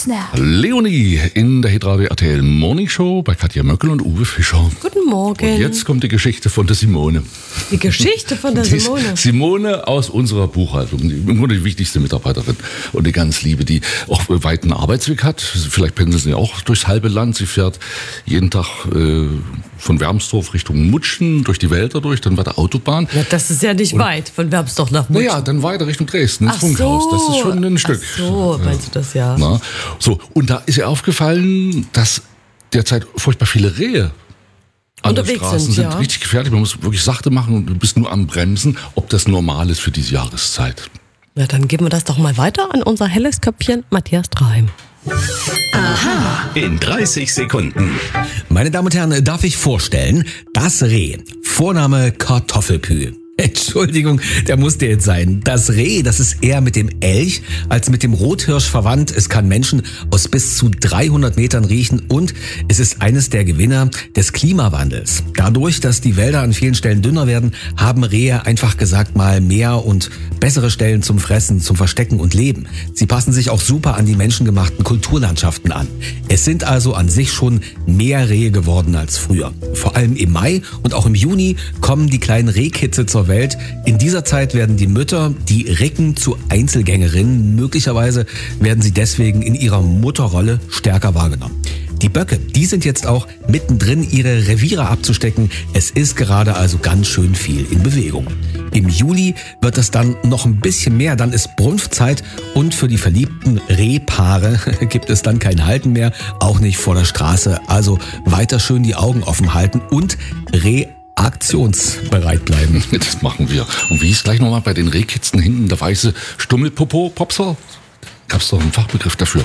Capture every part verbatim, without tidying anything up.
Elsner. Leonie in der Hitradio R T L Morning Show bei Katja Möckel und Uwe Fischer. Guten Morgen. Und jetzt kommt die Geschichte von der Simone. Die Geschichte von der Die Simone? Simone aus unserer Buchhaltung. Im Grunde die wichtigste Mitarbeiterin und eine ganz liebe, die auch weiten Arbeitsweg hat. Vielleicht pendelt sie auch durchs halbe Land. Sie fährt jeden Tag äh, von Wermsdorf Richtung Mutschen, durch die Wälder durch, dann weiter Autobahn. Ja, das ist ja nicht und, weit, von Wermsdorf nach Mutschen. Naja, dann weiter Richtung Dresden, ins Ach Funkhaus. So. Das ist schon ein Stück. Ach so, meinst du das, ja. Na, so, und da ist ihr aufgefallen, dass derzeit furchtbar viele Rehe an unterwegs den Straßen sind, sind. ja. Richtig gefährlich, man muss wirklich sachte machen und du bist nur am Bremsen, ob das normal ist für diese Jahreszeit. Na, dann geben wir das doch mal weiter an unser helles Köpfchen Matthias Traheim. Aha. In dreißig Sekunden. Meine Damen und Herren, darf ich vorstellen, das Reh, Vorname Kartoffelpü. Entschuldigung, der musste jetzt sein. Das Reh, das ist eher mit dem Elch als mit dem Rothirsch verwandt. Es kann Menschen aus bis zu dreihundert Metern riechen und es ist eines der Gewinner des Klimawandels. Dadurch, dass die Wälder an vielen Stellen dünner werden, haben Rehe einfach gesagt mal mehr und bessere Stellen zum Fressen, zum Verstecken und Leben. Sie passen sich auch super an die menschengemachten Kulturlandschaften an. Es sind also an sich schon mehr Rehe geworden als früher. Vor allem im Mai und auch im Juni kommen die kleinen Rehkitze zur Welt. In dieser Zeit werden die Mütter, die Recken zu Einzelgängerinnen. Möglicherweise werden sie deswegen in ihrer Mutterrolle stärker wahrgenommen. Die Böcke, die sind jetzt auch mittendrin, ihre Reviere abzustecken. Es ist gerade also ganz schön viel in Bewegung. Im Juli wird es dann noch ein bisschen mehr, dann ist Brunftzeit und für die verliebten Rehpaare gibt es dann kein Halten mehr, auch nicht vor der Straße. Also weiter schön die Augen offen halten und Reh aktionsbereit bleiben. Das machen wir. Und wie ist gleich nochmal bei den Rehkitzen hinten der weiße Stummelpopo-Popser? Gab es doch einen Fachbegriff dafür.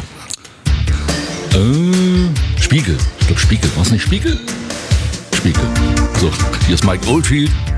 Äh, Spiegel. Ich glaube Spiegel. War es nicht Spiegel? Spiegel. So, hier ist Mike Oldfield.